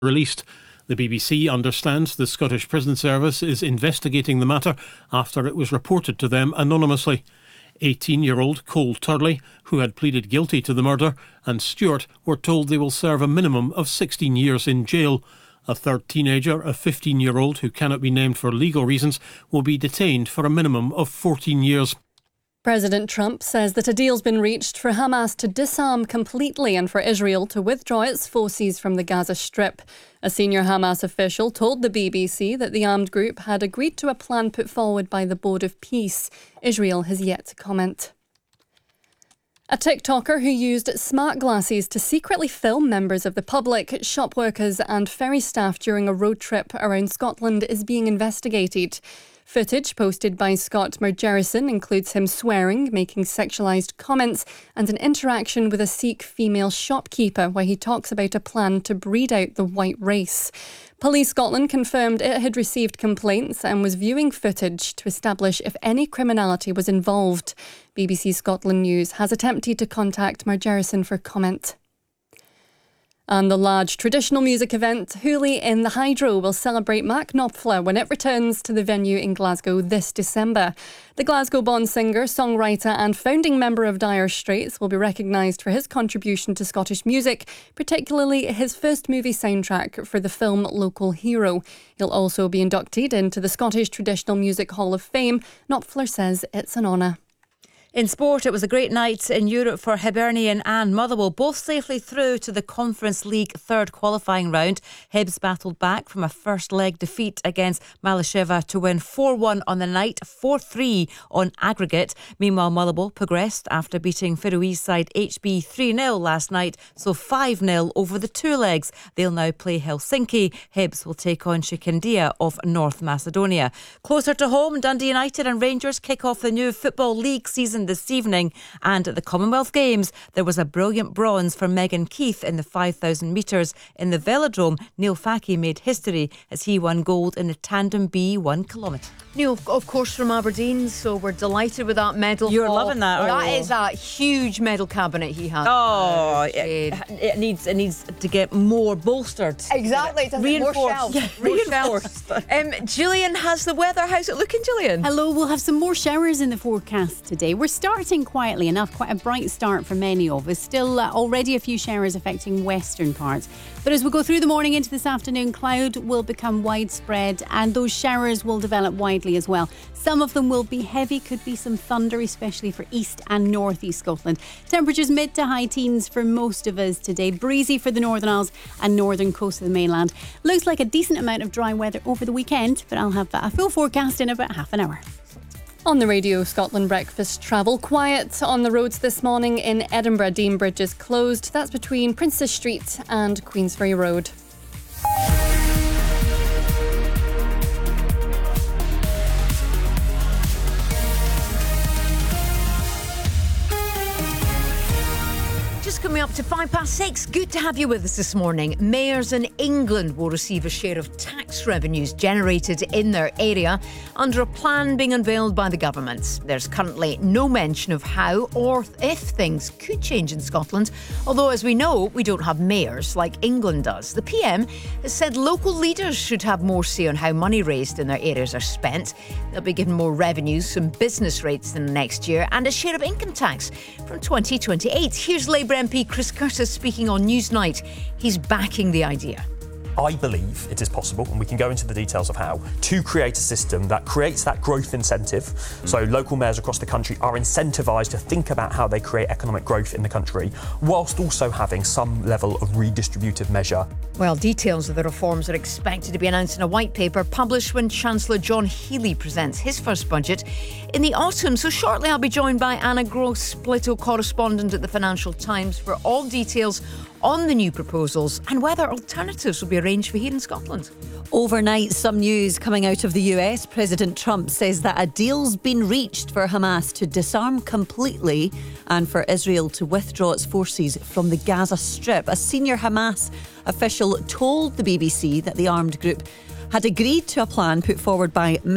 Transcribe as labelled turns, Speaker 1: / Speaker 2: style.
Speaker 1: released. The BBC understands the Scottish Prison Service is investigating the matter after it was reported to them anonymously. 18-year-old Cole Turley, who had pleaded guilty to the murder, and Stuart were told they will serve a minimum of 16 years in jail. A third teenager, a 15-year-old who cannot be named for legal reasons, will be detained for a minimum of 14 years.
Speaker 2: President Trump says that a deal's been reached for Hamas to disarm completely and for Israel to withdraw its forces from the Gaza Strip. A senior Hamas official told the BBC that the armed group had agreed to a plan put forward by the Board of Peace. Israel has yet to comment. A TikToker who used smart glasses to secretly film members of the public, shop workers and ferry staff during a road trip around Scotland is being investigated. Footage posted by Scott Margerison includes him swearing, making sexualised comments and an interaction with a Sikh female shopkeeper where he talks about a plan to breed out the white race. Police Scotland confirmed it had received complaints and was viewing footage to establish if any criminality was involved. BBC Scotland News has attempted to contact Margerison for comment. And the large traditional music event Hooli in the Hydro will celebrate Mac Knopfler when it returns to the venue in Glasgow this December. The Glasgow-born singer, songwriter and founding member of Dire Straits will be recognised for his contribution to Scottish music, particularly his first movie soundtrack for the film Local Hero. He'll also be inducted into the Scottish Traditional Music Hall of Fame. Knopfler says it's an honour.
Speaker 3: In sport, it was a great night in Europe for Hibernian and Motherwell, both safely through to the Conference League third qualifying round. Hibs battled back from a first leg defeat against Malasheva to win 4-1 on the night, 4-3 on aggregate. Meanwhile, Motherwell progressed after beating Faroese side HB 3-0 last night, so 5-0 over the two legs. They'll now play Helsinki. Hibs will take on Shikandia of North Macedonia. Closer to home, Dundee United and Rangers kick off the new Football League season this evening, and at the Commonwealth Games there was a brilliant bronze for Megan Keith in the 5,000 metres. In the velodrome, Neil Facky made history as he won gold in the tandem B 1 kilometre.
Speaker 4: Neil, of course, from Aberdeen, so we're delighted with that medal.
Speaker 3: You're loving that,
Speaker 4: That is a huge medal cabinet he has.
Speaker 3: Oh, it needs to get more bolstered.
Speaker 4: Exactly, it does more shelves.
Speaker 3: Yeah, reinforced.
Speaker 4: Gillian has the weather. How's it looking, Gillian?
Speaker 5: Hello, we'll have some more showers in the forecast today. We're starting quietly enough, quite a bright start for many of us. Still already a few showers affecting western parts. But as we go through the morning into this afternoon, cloud will become widespread and those showers will develop widely as well. Some of them will be heavy, could be some thunder, especially for east and northeast Scotland. Temperatures mid to high teens for most of us today. Breezy for the Northern Isles and northern coast of the mainland. Looks like a decent amount of dry weather over the weekend, but I'll have a full forecast in about half an hour.
Speaker 2: On the Radio Scotland Breakfast, travel quiet on the roads this morning in Edinburgh. Dean Bridge is closed. That's between Princess Street and Queensferry Road.
Speaker 4: Coming up to 6:05. Good to have you with us this morning. Mayors in England will receive a share of tax revenues generated in their area under a plan being unveiled by the government. There's currently no mention of how or if things could change in Scotland, although as we know, we don't have mayors like England does. The PM has said local leaders should have more say on how money raised in their areas are spent. They'll be given more revenues, some business rates in the next year and a share of income tax from 2028. Here's Labour MP Chris Curtis speaking on Newsnight. He's backing the idea.
Speaker 6: I believe it is possible, and we can go into the details of how, to create a system that creates that growth incentive. So local mayors across the country are incentivised to think about how they create economic growth in the country, whilst also having some level of redistributive measure.
Speaker 4: Well, details of the reforms are expected to be announced in a white paper published when Chancellor John Healey presents his first budget in the autumn. So shortly I'll be joined by Anna Gross, political correspondent at the Financial Times, for all details on the new proposals and whether alternatives will be arranged for here in Scotland.
Speaker 3: Overnight, some news coming out of the US. President Trump says that a deal's been reached for Hamas to disarm completely and for Israel to withdraw its forces from the Gaza Strip. A senior Hamas official told the BBC that the armed group had agreed to a plan put forward by